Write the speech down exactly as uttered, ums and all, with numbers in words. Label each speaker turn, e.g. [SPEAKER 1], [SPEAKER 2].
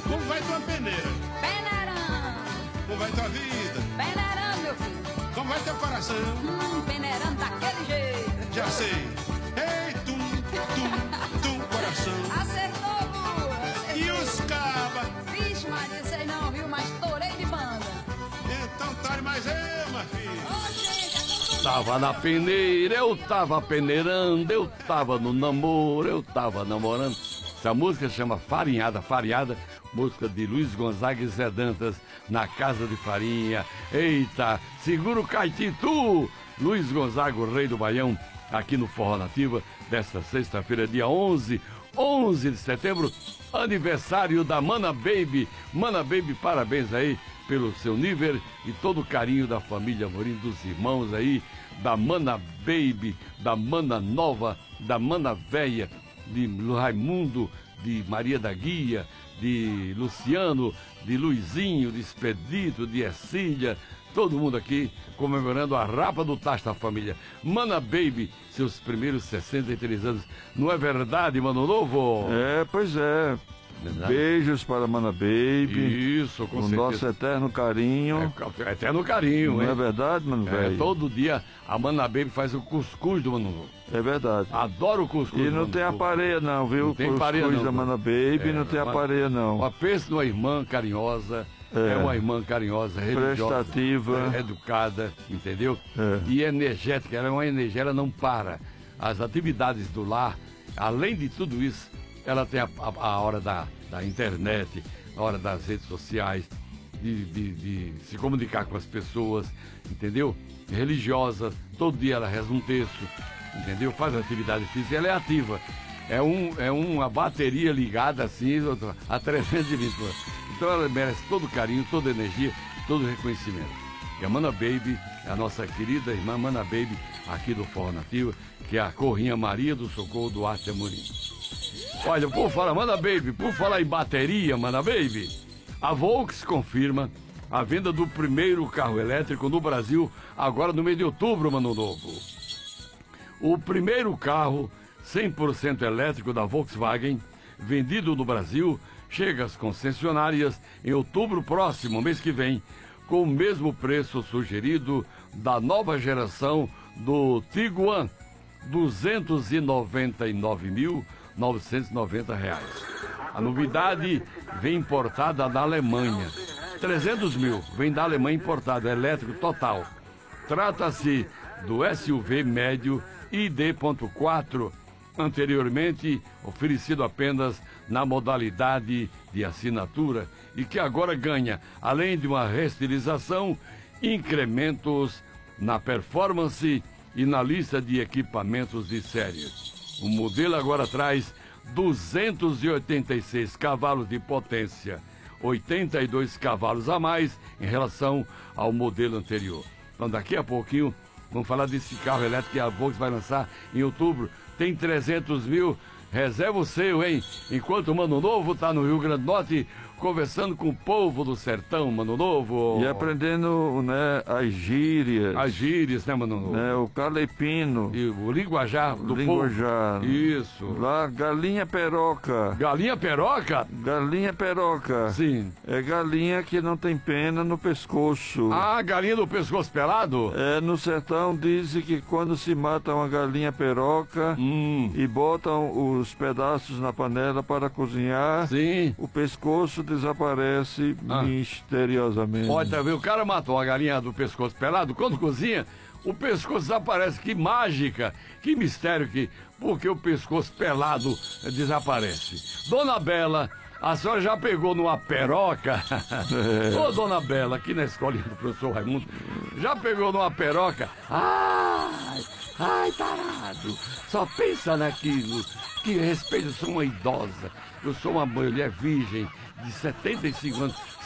[SPEAKER 1] Como vai tua peneira?
[SPEAKER 2] Peneirando.
[SPEAKER 1] Como vai tua vida?
[SPEAKER 2] Peneirando, meu filho.
[SPEAKER 1] Como vai teu coração?
[SPEAKER 2] Hum, peneirando daquele jeito.
[SPEAKER 1] Já sei. Ei, tum, tum, tum, coração.
[SPEAKER 2] Acertou, Lula.
[SPEAKER 1] E os cabas?
[SPEAKER 2] Vixe, Maria, sei não, viu? Mas torei de banda.
[SPEAKER 1] Então tá, mas é, minha filha.
[SPEAKER 2] Ô, gente, é tudo...
[SPEAKER 3] Tava na peneira, eu tava peneirando, eu tava no namoro, eu tava namorando. Essa música chama Farinhada, Farinhada, música de Luiz Gonzaga e Zé Dantas, na Casa de Farinha. Eita, segura o Caetitu! Luiz Gonzaga, o rei do Baião, aqui no Forró Nativa, desta sexta-feira, dia onze, onze de setembro, aniversário da Mana Baby. Mana Baby, parabéns aí pelo seu nível e todo o carinho da família Amorim, dos irmãos aí, da Mana Baby, da Mana Nova, da Mana Véia, de Raimundo, de Maria da Guia, de Luciano, de Luizinho, de Expedito, de Ercília, todo mundo aqui comemorando a rapa do tacho da família. Mana Baby, seus primeiros sessenta e três anos. Não é verdade, Mano Novo?
[SPEAKER 4] É, pois é.
[SPEAKER 3] Verdade?
[SPEAKER 4] Beijos para a Mana Baby.
[SPEAKER 3] Isso, com
[SPEAKER 4] o
[SPEAKER 3] certeza.
[SPEAKER 4] nosso eterno carinho.
[SPEAKER 3] É, eterno carinho,
[SPEAKER 4] Não
[SPEAKER 3] hein?
[SPEAKER 4] é verdade, mano,
[SPEAKER 3] É,
[SPEAKER 4] velho?
[SPEAKER 3] todo dia a Mana Baby faz o cuscuz do Mano Novo.
[SPEAKER 4] É verdade.
[SPEAKER 3] Adoro o cuscuz.
[SPEAKER 4] E
[SPEAKER 3] do
[SPEAKER 4] não
[SPEAKER 3] Mano
[SPEAKER 4] tem
[SPEAKER 3] Novo.
[SPEAKER 4] aparelha não, viu?
[SPEAKER 3] Não tem
[SPEAKER 4] Cuscuz
[SPEAKER 3] aparelha não,
[SPEAKER 4] da Mana Baby
[SPEAKER 3] é,
[SPEAKER 4] não tem
[SPEAKER 3] uma-
[SPEAKER 4] aparelha não.
[SPEAKER 3] Uma pensa numa irmã carinhosa, é,
[SPEAKER 4] É.
[SPEAKER 3] uma irmã carinhosa, religiosa,
[SPEAKER 4] Prestativa.
[SPEAKER 3] é, educada, entendeu?
[SPEAKER 4] É.
[SPEAKER 3] E energética, ela é uma energia, ela não para. As atividades do lar, além de tudo isso, ela tem a, a, a hora da, da internet, a hora das redes sociais, de, de, de se comunicar com as pessoas, entendeu? Religiosa, todo dia ela reza um terço, entendeu? Faz atividade física, ela é ativa. É, um, é uma bateria ligada assim a trezentos e vinte. Então ela merece todo o carinho, toda a energia, todo o reconhecimento. E a Mana Baby, a nossa querida irmã Mana Baby, aqui do Forró Nativo, que é a Corrinha Maria do Socorro do Arte Amorim. Olha, por falar, Mana Baby, por falar em bateria, Mana Baby, a Volks confirma a venda do primeiro carro elétrico no Brasil, agora no mês de outubro, Mano Novo. O primeiro carro cem por cento elétrico da Volkswagen, vendido no Brasil, chega às concessionárias em outubro próximo, mês que vem, com o mesmo preço sugerido da nova geração do Tiguan, duzentos e noventa e nove mil novecentos e noventa reais. A novidade vem importada da Alemanha. trezentos mil vem da Alemanha importado, elétrico total. Trata-se do S U V médio I D ponto quatro, anteriormente oferecido apenas na modalidade de assinatura e que agora ganha, além de uma restilização, incrementos na performance e na lista de equipamentos de série. O modelo agora traz duzentos e oitenta e seis cavalos de potência, oitenta e dois cavalos a mais em relação ao modelo anterior. Então daqui a pouquinho vamos falar desse carro elétrico que a Volkswagen vai lançar em outubro. Tem trezentos mil, reserva o seu, hein? Enquanto o Mano Novo tá no Rio Grande do Norte, conversando com o povo do sertão, Mano Novo.
[SPEAKER 4] E aprendendo, né, as gírias.
[SPEAKER 3] As gírias, né, Mano Novo?
[SPEAKER 4] Né, o calepino.
[SPEAKER 3] E o linguajar do
[SPEAKER 4] linguajar.
[SPEAKER 3] povo. Isso.
[SPEAKER 4] Lá, galinha peroca.
[SPEAKER 3] Galinha peroca?
[SPEAKER 4] Galinha peroca.
[SPEAKER 3] Sim.
[SPEAKER 4] É galinha que não tem pena no pescoço.
[SPEAKER 3] Ah, galinha do pescoço pelado?
[SPEAKER 4] É, no sertão dizem que quando se mata uma galinha peroca
[SPEAKER 3] hum.
[SPEAKER 4] e botam os pedaços na panela para cozinhar,
[SPEAKER 3] sim,
[SPEAKER 4] o pescoço desaparece ah. misteriosamente.
[SPEAKER 3] Pode ver, o cara matou a galinha do pescoço pelado, quando cozinha, o pescoço desaparece. Que mágica, que mistério, que porque o pescoço pelado desaparece. Dona Bela, a senhora já pegou numa peroca? É. Ô, Dona Bela, aqui na escolinha do professor Raimundo, já pegou numa peroca? Ai, ai, tarado, só pensa naquilo. Que respeito, eu sou uma idosa, eu sou uma mulher virgem de setenta e cinco anos.